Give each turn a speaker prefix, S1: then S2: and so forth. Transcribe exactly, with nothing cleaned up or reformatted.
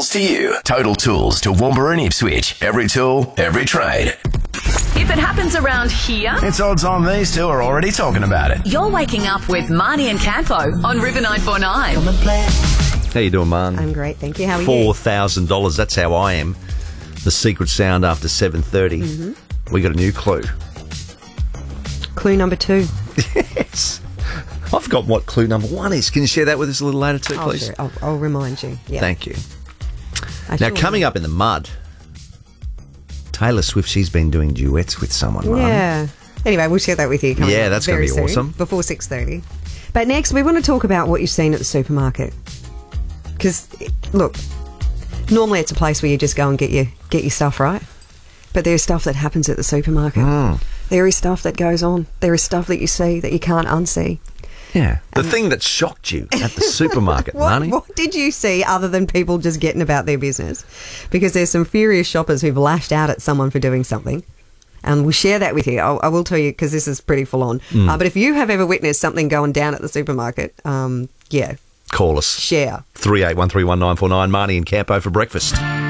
S1: tools to you. Total Tools to Toowoomba and Ipswich. Every tool, every trade.
S2: If it happens around here,
S1: It's odds on these two are already talking about it.
S2: you're waking up with Marnie and Campo on River nine four nine.
S3: How you doing, Man?
S4: I'm great, thank you. How are you?
S3: Four thousand dollars. That's how I am. The secret sound after seven thirty.
S4: Mm-hmm.
S3: We got a new clue.
S4: Clue number two.
S3: Yes. I've got what clue number one is. Can you share that with us a little later too,
S4: I'll,
S3: please?
S4: share it. I'll, I'll remind you. Yeah.
S3: Thank you.
S4: I
S3: Now,
S4: sure
S3: coming
S4: will.
S3: up in the mud, Taylor Swift, she's been doing duets with someone, Man.
S4: Yeah. Anyway, we'll share that with you. Coming
S3: Yeah,
S4: up
S3: that's gonna
S4: very
S3: be
S4: soon,
S3: awesome.
S4: Before six thirty. But next, we want to talk about what you've seen at the supermarket. Because, look, normally it's a place where you just go and get your get your stuff, right? But there's stuff that happens at the supermarket.
S3: Mm.
S4: There is stuff that goes on. There is stuff that you see that you can't unsee.
S3: Yeah. The thing that shocked you at the supermarket,
S4: What,
S3: Marnie.
S4: what did you see other than people just getting about their business? Because there's some furious shoppers who've lashed out at someone for doing something. And we'll share that with you. I'll, I will tell you because this is pretty full on.
S3: Mm.
S4: Uh, but if you have ever witnessed something going down at the supermarket, um, yeah,
S3: Call us.
S4: share.
S3: three eight one three one nine four nine. Marnie and Campo for breakfast.